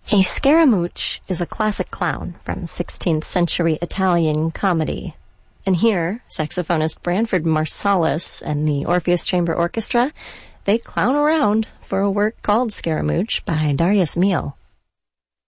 A Scaramouche is a classic clown from 16th century Italian comedy. And here, saxophonist Branford Marsalis and the Orpheus Chamber Orchestra, they clown around for a work called Scaramouche by Darius Milhaud.